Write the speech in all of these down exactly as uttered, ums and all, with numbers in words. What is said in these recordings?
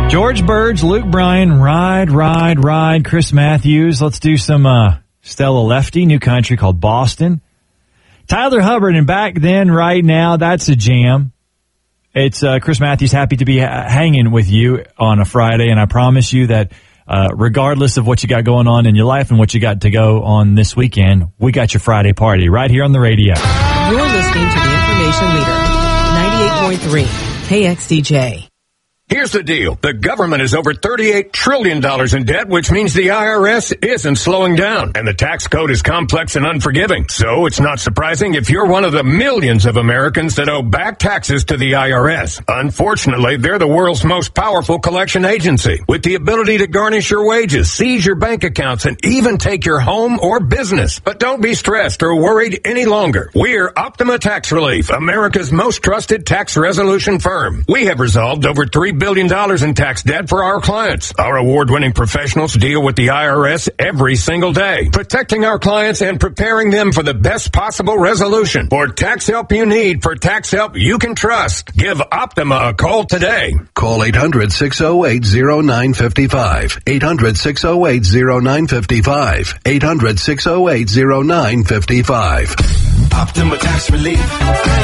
George Burge, Luke Bryan, Ride, Ride, Ride, Chris Matthews. Let's do some uh, Stella Lefty, new country called Boston. Tyler Hubbard, and Back Then, Right Now, that's a jam. It's uh, Chris Matthews, happy to be ha- hanging with you on a Friday, and I promise you that uh, regardless of what you got going on in your life and what you got to go on this weekend, we got your Friday party right here on the radio. You're listening to the Information Leader, ninety-eight point three K X D J. Here's the deal. The government is over thirty-eight trillion dollars in debt, which means the I R S isn't slowing down. And the tax code is complex and unforgiving. So it's not surprising if you're one of the millions of Americans that owe back taxes to the I R S. Unfortunately, they're the world's most powerful collection agency, with the ability to garnish your wages, seize your bank accounts, and even take your home or business. But don't be stressed or worried any longer. We're Optima Tax Relief, America's most trusted tax resolution firm. We have resolved over three billion dollars in tax debt for our clients. Our award-winning professionals deal with the I R S every single day, protecting our clients and preparing them for the best possible resolution. For tax help you need, for tax help you can trust, give Optima a call today. Call eight hundred, six oh eight, oh nine five five. eight hundred, six oh eight, oh nine five five. eight hundred, six oh eight, oh nine five five. Optima Tax Relief.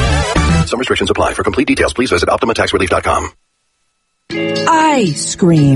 Some restrictions apply. For complete details, please visit optima tax relief dot com. Ice cream.